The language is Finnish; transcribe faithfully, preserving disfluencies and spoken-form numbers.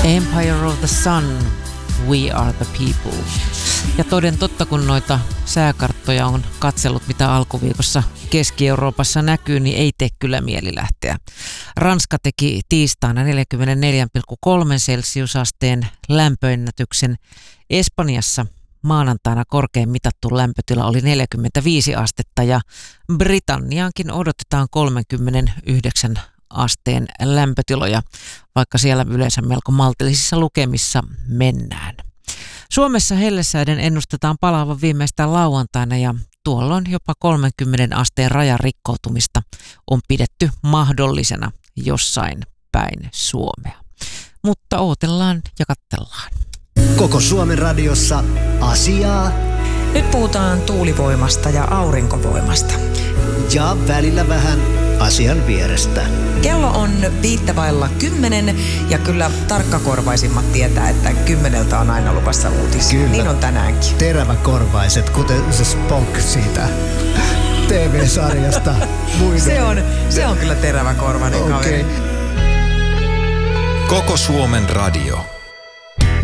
Empire of the Sun, We Are the People. Ja toden totta, kun noita sääkarttoja on katsellut, mitä alkuviikossa Keski-Euroopassa näkyy, niin ei tee kyllä mieli lähteä. Ranska teki tiistaina neljäkymmentäneljä pilkku kolme celsiusasteen lämpöennätyksen. Espanjassa maanantaina korkein mitattu lämpötila oli neljäkymmentäviisi astetta ja Britanniaankin odotetaan kolmekymmentäyhdeksän asteen lämpötiloja, vaikka siellä yleensä melko maltillisissa lukemissa mennään. Suomessa hellesääden ennustetaan palaavan viimeistään lauantaina ja tuolloin jopa kolmenkymmenen asteen rajan rikkoutumista on pidetty mahdollisena jossain päin Suomea. Mutta odotellaan ja katsellaan. Koko Suomen radiossa asiaa. Nyt puhutaan tuulivoimasta ja aurinkovoimasta. Ja välillä vähän asian vierestä. Kello on viittä vailla kymmenen ja kyllä tarkkakorvaisimmat tietää, että kymmeneltä on aina luvassa uutisia. Kyllä. Niin on tänäänkin. Teräväkorvaiset, kuten se Spock siitä T V-sarjasta. se, on, se on kyllä teräväkorvainen okay. kaveri. Koko Suomen radio.